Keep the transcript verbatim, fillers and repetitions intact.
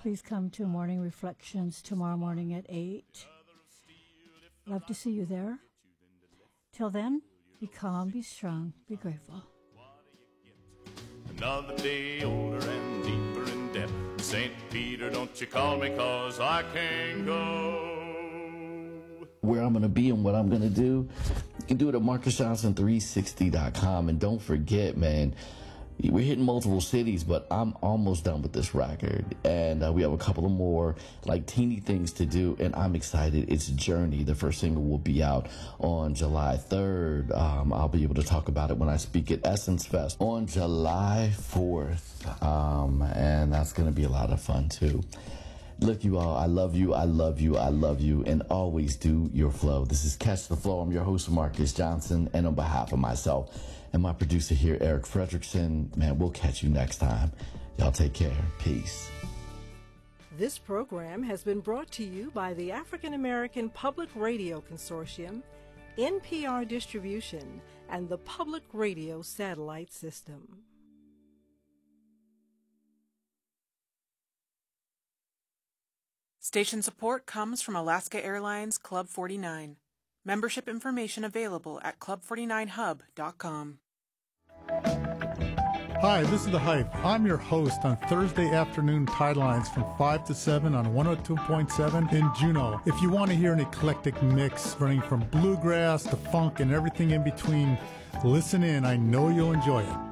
Please come to Morning Reflections tomorrow morning at eight. Love to see you there. Till then, be calm, be strong, be grateful. Another day older and deeper in debt. Saint Peter, don't you call me, 'cause I can't go. Where I'm going to be and what I'm going to do, you can do it at Marcus Johnson three sixty dot com. And don't forget, man, we're hitting multiple cities, but I'm almost done with this record. And uh, we have a couple of more, like, teeny things to do, and I'm excited. It's Journey. The first single will be out on July third. Um, I'll be able to talk about it when I speak at Essence Fest on July fourth. Um, and that's going to be a lot of fun, too. Look, you all, I love you, I love you, I love you, and always do your flow. This is Catch the Flow. I'm your host, Marcus Johnson, and on behalf of myself and my producer here, Eric Fredrickson, man, we'll catch you next time. Y'all take care. Peace. This program has been brought to you by the African American Public Radio Consortium, N P R Distribution, and the Public Radio Satellite System. Station support comes from Alaska Airlines Club forty-nine. Membership information available at club forty-nine hub dot com. Hi, this is The Hype. I'm your host on Thursday afternoon Tidelines from five to seven on one oh two point seven in Juneau. If you want to hear an eclectic mix running from bluegrass to funk and everything in between, listen in. I know you'll enjoy it.